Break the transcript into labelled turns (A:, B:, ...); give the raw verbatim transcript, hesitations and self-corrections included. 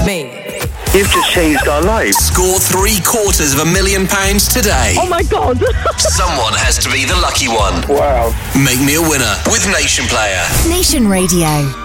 A: Me.
B: You've just changed our lives.
C: Score three quarters of a million pounds today.
D: Oh my God.
C: Someone has to be the lucky one.
B: Wow.
C: Make me a winner with Nation Player.
E: Nation Radio.